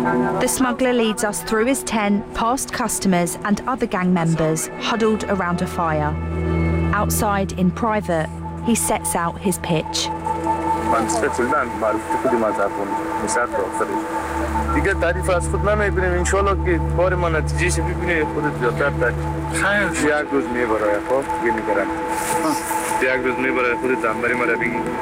The smuggler leads us through his tent, past customers and other gang members huddled around a fire. Outside in private, he sets out his pitch. دیگه تعریف از خود نمیبینیم انشالله که کار ما نتیجهش ببینه خودت زیادتر یک روز میبره خب دیگه میبرم یک روز میبره خودت انبری مرا بگی